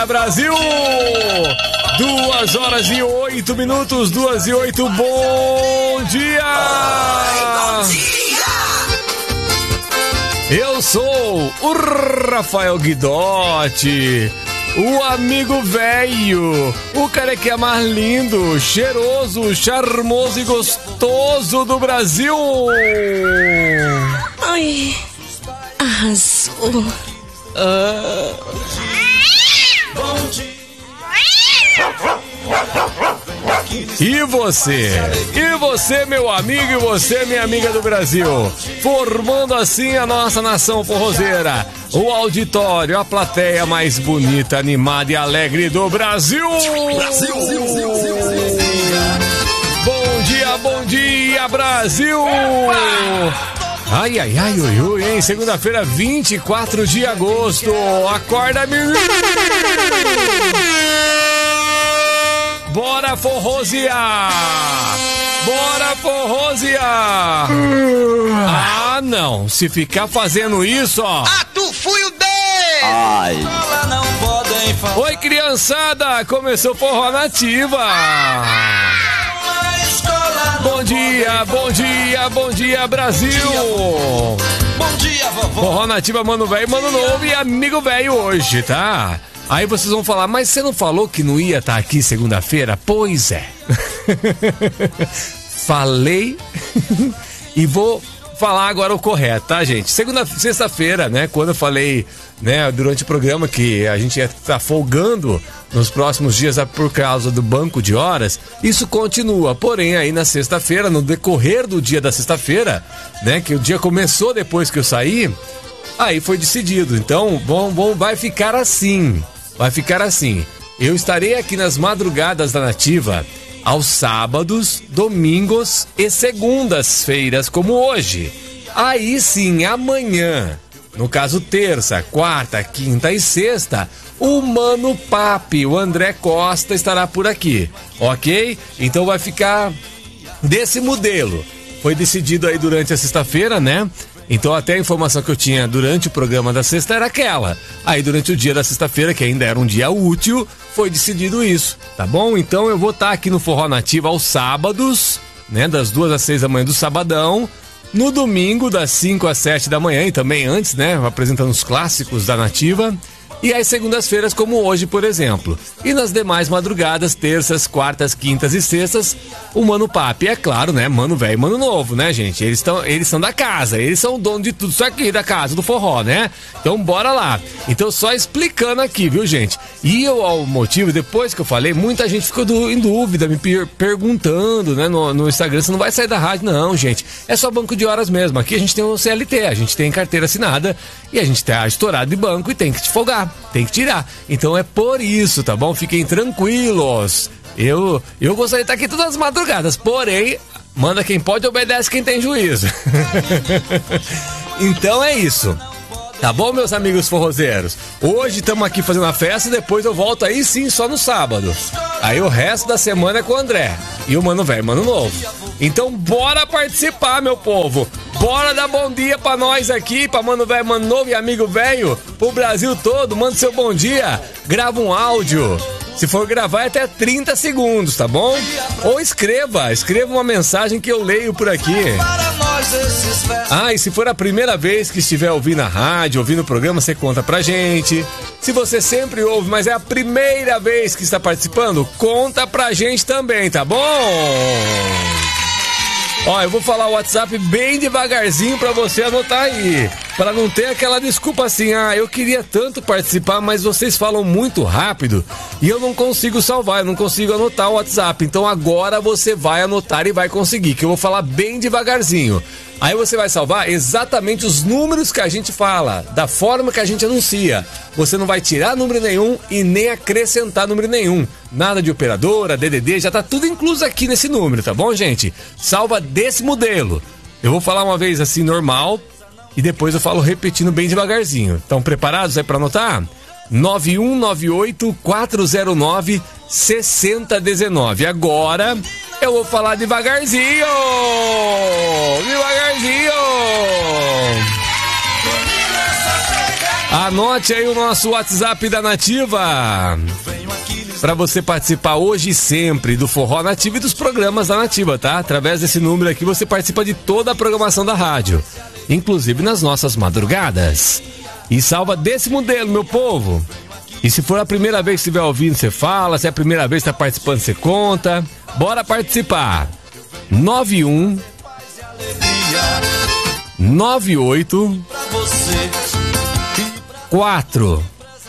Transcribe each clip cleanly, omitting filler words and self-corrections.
Fala Brasil! 2h08, 2h08, bom dia! Bom dia! Eu sou o Rafael Guidotti, o amigo velho, o cara que é mais lindo, cheiroso, charmoso e gostoso do Brasil. Ai, arrasou. E você, meu amigo, e você, minha amiga do Brasil, formando assim a nossa nação forrozeira, o auditório, a plateia mais bonita, animada e alegre do Brasil. Bom dia, Brasil. Ai, ui, ui, hein? Segunda-feira, 24 de agosto. Acorda, menino! Bora forrosear! Bora forrosear! Ah, não. Se ficar fazendo isso, ó... Ah, tu fui o dele! Ai! Oi, criançada! Começou Forró Nativa! Bom dia, Brasil! Bom dia, vovó! Forró Nativa, mano velho, mano novo e amigo velho hoje, tá? Aí vocês vão falar, mas você não falou que não ia estar aqui segunda-feira? Pois é. Falei e vou falar agora o correto, tá, gente? Sexta-feira, né, quando eu falei, né, durante o programa que a gente ia estar folgando nos próximos dias por causa do banco de horas, isso continua. Porém, aí na sexta-feira, no decorrer do dia da sexta-feira, né, que o dia começou depois que eu saí, aí foi decidido. Então, vai ficar assim. Vai ficar assim. Eu estarei aqui nas madrugadas da Nativa aos sábados, domingos e segundas-feiras, como hoje. Aí sim, amanhã, no caso terça, quarta, quinta e sexta, o Mano Papi, o André Costa, estará por aqui, ok? Então vai ficar desse modelo. Foi decidido aí durante a sexta-feira, né? Então até a informação que eu tinha durante o programa da sexta era aquela. Aí durante o dia da sexta-feira, que ainda era um dia útil, foi decidido isso, tá bom? Então eu vou estar aqui no Forró Nativa aos sábados, né? Das 2 às 6 da manhã do sabadão. No domingo, das 5 às 7 da manhã e também antes, né? Apresentando os clássicos da Nativa. E às segundas-feiras, como hoje, por exemplo. E nas demais madrugadas, terças, quartas, quintas e sextas, o Mano Papi, é claro, né? Mano velho, mano novo, né, gente? Eles são da casa, eles são o dono de tudo isso aqui, da casa, do forró, né? Então, bora lá. Então, só explicando aqui, viu, gente? E o motivo, depois que eu falei, muita gente ficou em dúvida, me perguntando, né, no Instagram, você não vai sair da rádio? Não, gente. É só banco de horas mesmo. Aqui a gente tem um CLT, a gente tem carteira assinada e a gente tá estourado de banco e tem que te folgar. Tem que tirar. Então é por isso, tá bom? Fiquem tranquilos. Eu gostaria de estar aqui todas as madrugadas, porém, manda quem pode, obedece quem tem juízo. Então é isso. Tá bom, meus amigos forrozeiros? Hoje estamos aqui fazendo a festa e depois eu volto aí sim só no sábado. Aí o resto da semana é com o André e o Mano Velho, Mano Novo. Então bora participar, meu povo. Bora dar bom dia pra nós aqui, pra Mano Velho, Mano Novo e amigo velho, pro Brasil todo. Manda seu bom dia, grava um áudio. Se for gravar é até 30 segundos, tá bom? Ou escreva uma mensagem que eu leio por aqui. Ah, e se for a primeira vez que estiver ouvindo a rádio, ouvindo o programa, você conta pra gente. Se você sempre ouve, mas é a primeira vez que está participando, conta pra gente também, tá bom? Ó, eu vou falar o WhatsApp bem devagarzinho pra você anotar aí, pra não ter aquela desculpa assim, eu queria tanto participar, mas vocês falam muito rápido e eu não consigo salvar, eu não consigo anotar o WhatsApp. Então agora você vai anotar e vai conseguir, que eu vou falar bem devagarzinho. Aí você vai salvar exatamente os números que a gente fala, da forma que a gente anuncia. Você não vai tirar número nenhum e nem acrescentar número nenhum. Nada de operadora, DDD, já tá tudo incluso aqui nesse número, tá bom, gente? Salva desse modelo. Eu vou falar uma vez assim, normal, e depois eu falo repetindo bem devagarzinho. Estão preparados aí pra anotar? 9198-409-6019. Agora eu vou falar devagarzinho. Devagarzinho. Anote aí o nosso WhatsApp da Nativa para você participar hoje e sempre do Forró Nativa e dos programas da Nativa, tá? Através desse número aqui você participa de toda a programação da rádio, inclusive nas nossas madrugadas. E salva desse modelo, meu povo. E se for a primeira vez que estiver ouvindo, você fala. Se é a primeira vez que está participando, você conta. Bora participar. 91 98 409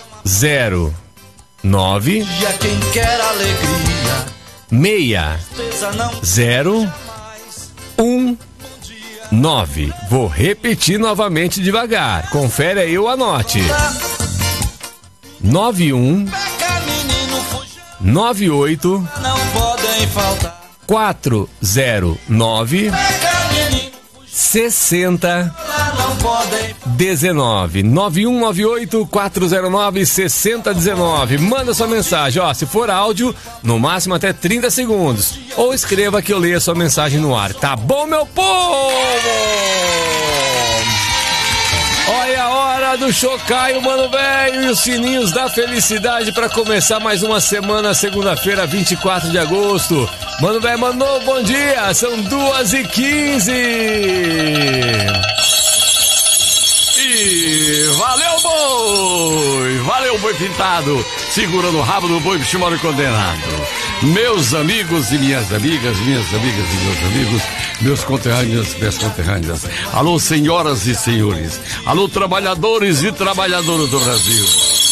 6019. Vou repetir novamente devagar. Confere aí ou anote. 91 98 409 6019. 9198 409 6019. Manda sua mensagem, ó, se for áudio, no máximo até 30 segundos. Ou escreva que eu leia sua mensagem no ar. Tá bom, meu povo? Olha a hora do Chocalho, mano velho, e os sininhos da felicidade para começar mais uma semana, segunda-feira, 24 de agosto. Mano velho, mandou bom dia, são 2h15. E valeu, boi pintado, segurando o rabo do boi chimoro condenado. Meus amigos e minhas amigas, meus amigos, meus conterrâneos, minhas conterrâneas. Alô, senhoras e senhores. Alô, trabalhadores e trabalhadoras do Brasil.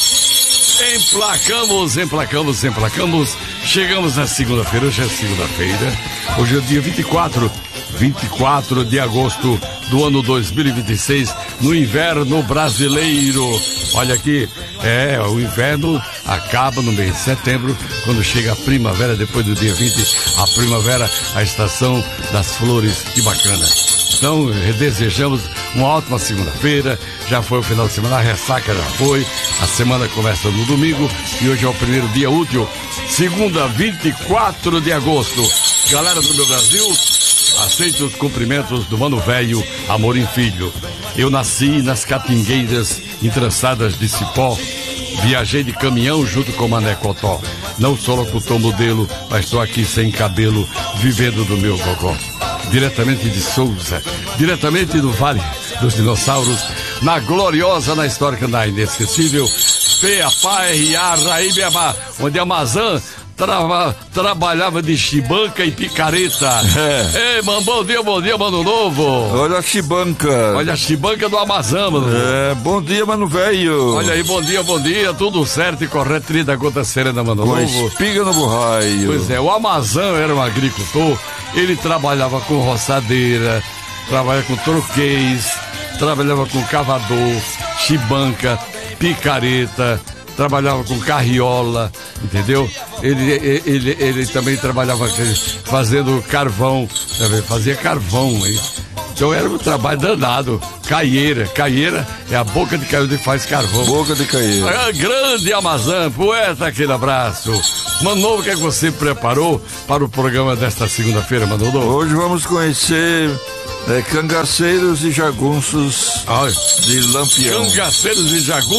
Emplacamos. Chegamos na segunda-feira, hoje é segunda-feira. Hoje é o dia 24 de agosto do ano 2026, no inverno brasileiro. Olha aqui, o inverno acaba no mês de setembro, quando chega a primavera, depois do dia 20, a primavera, a estação das flores, que bacana. Então, desejamos uma ótima segunda-feira, já foi o final de semana, a ressaca já foi, a semana começa no domingo e hoje é o primeiro dia útil, segunda, 24 de agosto. Galera do meu Brasil, aceito os cumprimentos do Mano Velho Amorim Filho. Eu nasci nas catingueiras entrançadas de cipó, viajei de caminhão junto com Mané Cotó. Não sou locutor modelo, mas estou aqui sem cabelo, vivendo do meu gogó. Diretamente de Souza, diretamente do Vale dos Dinossauros, na gloriosa, na histórica, na inesquecível PAPA-RA Raíba, onde a Mazan trabalhava de chibanca e picareta. Ei, mano, bom dia, mano novo. Olha a chibanca. Olha a chibanca do Amazon, mano. Bom dia, mano velho. Olha aí, bom dia, tudo certo e correto, 30 gotas serena, mano novo. Espiga no burraio. Pois é, o Amazon era um agricultor, ele trabalhava com roçadeira, trabalhava com troquês, trabalhava com cavador, chibanca, picareta, trabalhava com carriola, entendeu? Ele também trabalhava fazendo carvão, também fazia carvão, hein? Então era um trabalho danado. Caieira é a boca de caieira que faz carvão. Boca de caieira. Grande Amazon, poeta, aquele abraço. Mano Novo, o que é que você preparou para o programa desta segunda-feira, Mano Novo? Hoje vamos conhecer cangaceiros e jagunços de Lampião. Cangaceiros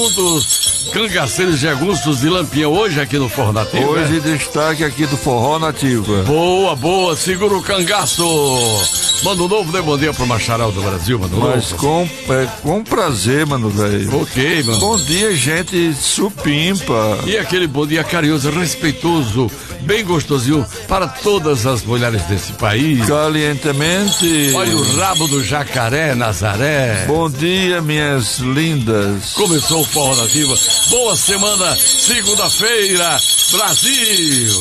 e jagunços de Lampião, hoje aqui no Forró Nativa. Hoje destaque aqui do Forró Nativa. Boa, segura o cangaço. Mano Novo, dê bom dia pro Macharal do Brasil, Mano Novo. Mas com prazer, mano velho. Ok, mano. Bom dia, gente supimpa. E aquele bom dia carinhoso, respeitoso, bem gostosinho para todas as mulheres desse país. Calientemente. Olha o rabo do jacaré, Nazaré. Bom dia, minhas lindas. Começou o Forró Nativa. Boa semana, segunda-feira, Brasil.